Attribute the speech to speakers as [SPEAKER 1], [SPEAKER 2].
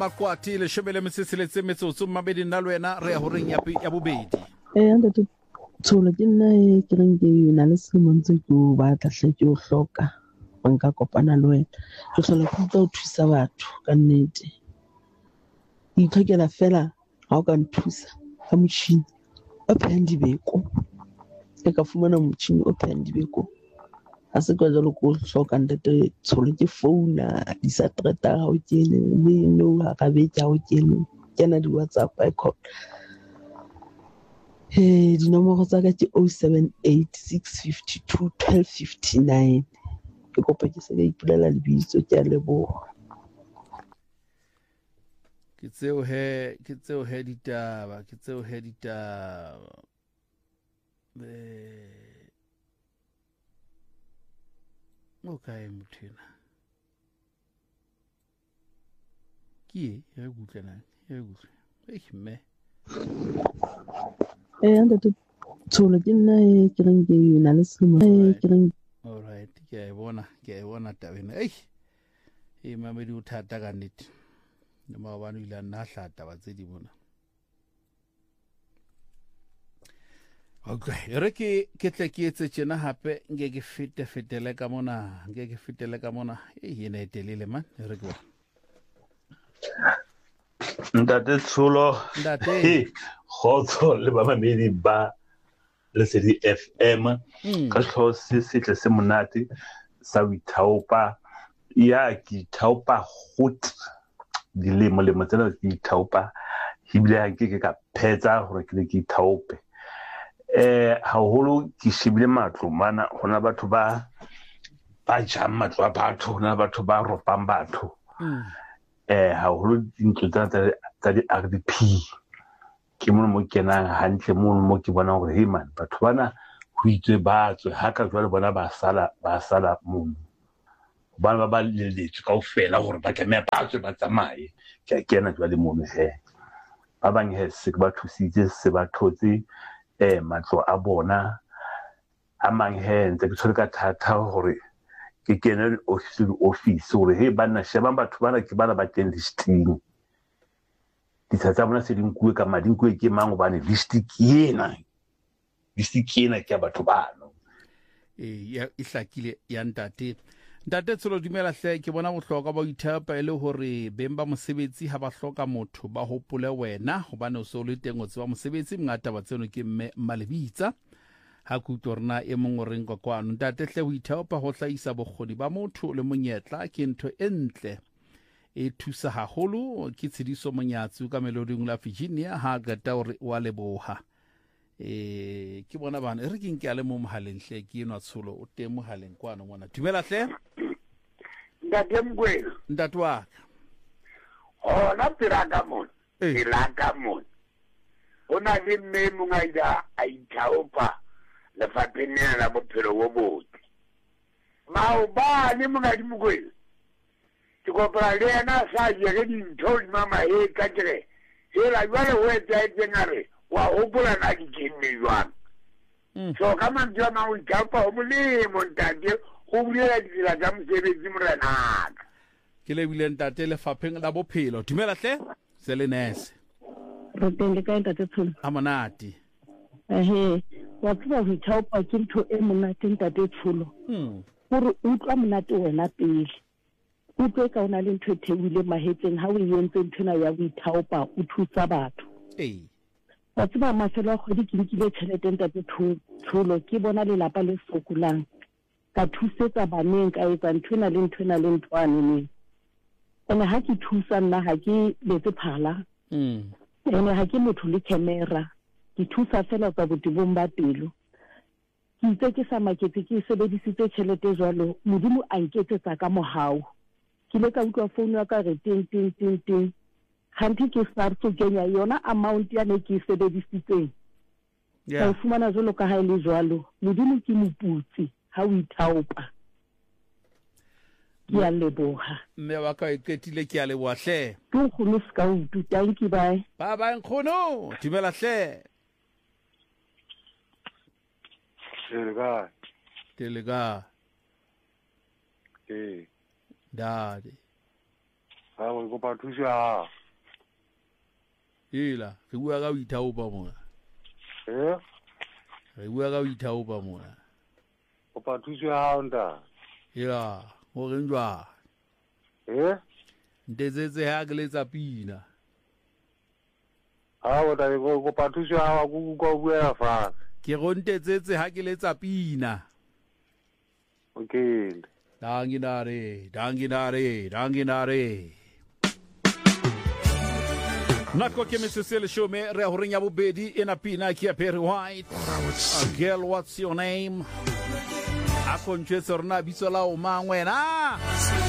[SPEAKER 1] Pakwati le shebele metsitseletse metsotso mabedi nna lwena re ya ho reng ya bobedi.
[SPEAKER 2] Ntate Tsholo ke nna ke reng ke na le selemo ntse ke o batla hle ke o hloka ho nka kopana le wena. Ke hlola ke tla o thusa batho ka nnete. Ke itlhokela fela ha o ka nthusa ka motjhini o phehang dibeko. E ka fumana motjhini o phehang dibeko. Ha se ka jalo ko hloka ntate Tsholo ke founa di-satrata ha o kene le no ha ka beke ha o kena di-WhatsApp I call. Dinomoro tsa ka ke 078 652 1259. Ke kopa ke se ka ipulela lebitso ke a leboha.
[SPEAKER 1] Ke tseo he ditaba okay muthina ke ya gutlana me
[SPEAKER 2] Ntate Tsholo ke nna ke reng ke na le selemo ke reng
[SPEAKER 1] all right ke a bona tabena mamedi o thata ka nnete le maobane o ile a nna hlata ba tse di bona. Okay, re ke tle ke etse tjena hape nke ke fetele ka mona ene e telele man re ke bona.
[SPEAKER 3] Ntate Tsholo kgotso le ba mamedi ba Lesedi FM ka hlo se setle se monate sa ho ithaopa ya ke ithaopa hot dilemo tsena ke ithaopa hibile ha ke ka phetsa hore ke ithaope haholo ke shebile matlo mana hona batho ba jang matlo a batho hona batho ba ropang batho haholo dintlo tsa di-RDP ke mo kenang hantle mo ke bona hore hey man batho bana ho itswe batswe ha ka jwale bona ba sala mo bana ba leletswe kaofela hore ba tlameha batswe ba tsamaye ke a kena jwale mono ba bang se ba thusitse se ba thotse matlo a bona a mang ntse ke tshwere ka thata hore ke kene office hore he bana shebang batho bana ke bana ba teng listing ditsa bona se dinkwe ka madinkwe ke mang bane list ke ena ke batho bano
[SPEAKER 1] ya ihlakile ya ntate Tsholo dumela hle ke bona bohlokwa ba ithaopa ile hore beng ba mosebetsi ha ba hloka motho ba hopole wena hobane o so le teng o tseba mosebetsi mngata ba tseno ke mme Malebitsa ha kutlo rena e mong o reng kwano ntate hle ho ithaopa ho hlaisa bokgoni ba motho le monyetla ke ntho e ntle e thusa haholo ke tshidiso monyatsi ka meloding la Virginia ha gata hore wa leboha ke bona bana re ke a le mo mohaleng hle ke enwa Tsholo o teng mohaleng kwano mona dumela hle
[SPEAKER 4] ntate Mkwena
[SPEAKER 1] ntate wa
[SPEAKER 4] ona piraka mon ona le mme mongaida a ithaopa lefapheng la bophelo bo botle maobane mongadi Mokwena ke kopana le yena sa jere dintho di mama ka tere hela jwale ho etsahetseng a re wa hopola na di kenne jwang so ka mantswe a mang o ithaopa ho molemo ntate go bulela ditsela tsa mosebetsi morenaka
[SPEAKER 1] ke lebile ntate lefapheng la bophelo dumela hle se le nese
[SPEAKER 2] re teng le ka ntate Tsholo
[SPEAKER 1] a monate
[SPEAKER 2] wa tseba ho ithaopa ke ntho e monate ntate Tsholo gore o utlwa monate wena pele o tlo ka ona le ntho e thebuile mahetseng ha o entse nthona ya ho ithaopa o thusa batho wa tseba mafelo a kgwedi ke nkile tjhelete ntate Tsholo ke bona lelapa le sokolang ka thusetsa baneng ka etsa nthona le ntwane ene ha ke thusa nna ha ke letse phala ene ha ke motho le camera ke thusa fela ka botebong ba pelo ke itse ke sa maketse ke sebedisitse tjhelete jwalo modimo a nketsetsa ka mohau ke le ka utlwa phone ya ka re ting hanti ke start to kenya yona amount ya ne ke sebedisitseng ka fumana jwalo ka ha ile jwalo modimo ke moputsi ha o ithaopa ke a leboha
[SPEAKER 1] mme wa ka iketile ke a leboha hle
[SPEAKER 2] ke nkgono Scout thank you bye
[SPEAKER 1] nkgono dumela hle Telega. Daddy.
[SPEAKER 5] we kopa thuso ya hao.
[SPEAKER 1] Ela re bua ka ho ithaopa mona. Re bua ka ho ithaopa mona.
[SPEAKER 5] Kopa thuso ya hao nta.
[SPEAKER 1] Ela ho reng jwa. Ntetsetse ha ke letsa pina.
[SPEAKER 5] O ta kopa thuso ya hao go bua fa.
[SPEAKER 1] Ke go ntetsetse ha ke letsa pina.
[SPEAKER 5] Okay.
[SPEAKER 1] Danginare. Nako ke mesesele shome re ho renya bobedi ena pina ke ya Perry White. Girl, what's your name? A kontse rona bitso la o mangwena.